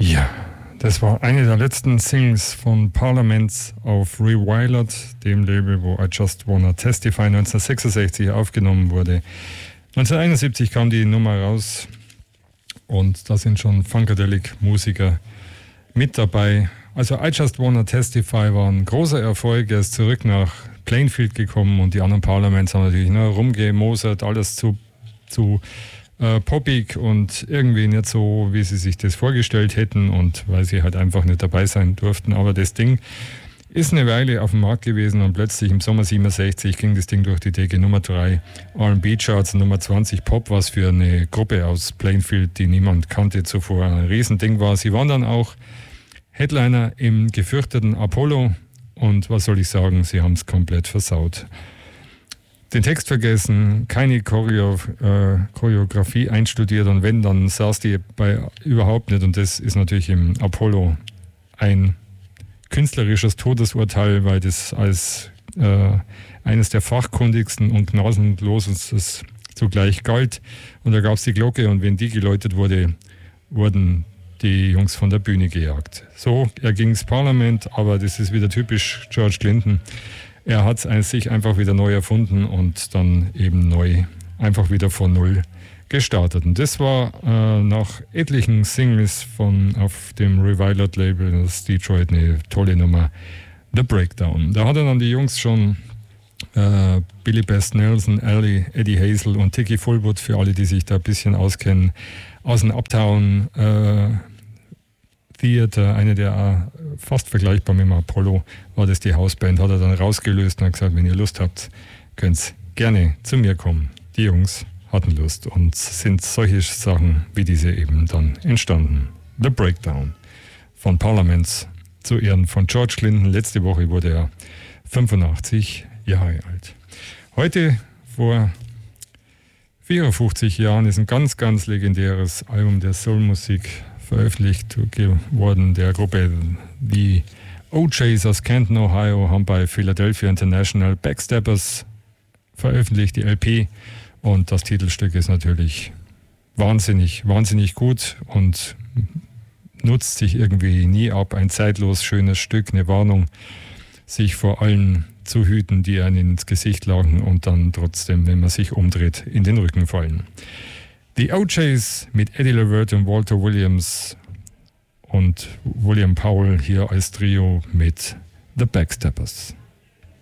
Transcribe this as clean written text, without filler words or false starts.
Ja, das war eine der letzten Singles von Parliaments auf Rewired, dem Label, wo I Just Wanna Testify 1966 aufgenommen wurde. 1971 kam die Nummer raus und da sind schon Funkadelic-Musiker mit dabei. Also I Just Wanna Testify war ein großer Erfolg. Er ist zurück nach Plainfield gekommen und die anderen Parliaments haben natürlich rumgemosert, alles zu poppig und irgendwie nicht so, wie sie sich das vorgestellt hätten und weil sie halt einfach nicht dabei sein durften. Aber das Ding ist eine Weile auf dem Markt gewesen und plötzlich im Sommer 67 ging das Ding durch die Decke. Nummer 3 R&B-Charts, Nummer 20 Pop, was für eine Gruppe aus Plainfield, die niemand kannte zuvor, ein Riesending war. Sie waren dann auch Headliner im gefürchteten Apollo und was soll ich sagen, sie haben es komplett versaut. Den Text vergessen, keine Choreografie einstudiert und wenn, dann saß die bei überhaupt nicht und das ist natürlich im Apollo ein künstlerisches Todesurteil, weil das als eines der fachkundigsten und gnadenlosesten zugleich galt und da gab es die Glocke und wenn die geläutet wurde, wurden die Jungs von der Bühne gejagt. So erging das Parlament, aber das ist wieder typisch George Clinton. Er hat sich einfach wieder neu erfunden und dann eben neu, einfach wieder von Null gestartet. Und das war nach etlichen Singles auf dem Rewired Label, das Detroit, eine tolle Nummer, The Breakdown. Da hat er dann die Jungs schon Billy Best Nelson, Eddie Hazel und Tiki Fullwood, für alle, die sich da ein bisschen auskennen, aus dem Uptown Theater, eine der fast vergleichbar mit dem Apollo, war das die Hausband, hat er dann rausgelöst und hat gesagt, wenn ihr Lust habt, könnt ihr gerne zu mir kommen. Die Jungs hatten Lust und sind solche Sachen wie diese eben dann entstanden. The Breakdown von Parliaments zu Ehren von George Clinton. Letzte Woche wurde er 85 Jahre alt. Heute, vor 54 Jahren, ist ein ganz, ganz legendäres Album der Soulmusik veröffentlicht geworden. Der Gruppe die OJs aus Canton, Ohio, haben bei Philadelphia International Backstabbers veröffentlicht, die LP. Und das Titelstück ist natürlich wahnsinnig, wahnsinnig gut und nutzt sich irgendwie nie ab. Ein zeitlos schönes Stück, eine Warnung, sich vor allen zu hüten, die einem ins Gesicht lagen und dann trotzdem, wenn man sich umdreht, in den Rücken fallen. Die OJs mit Eddie LeVert und Walter Williams und William Powell hier als Trio mit The Backstabbers.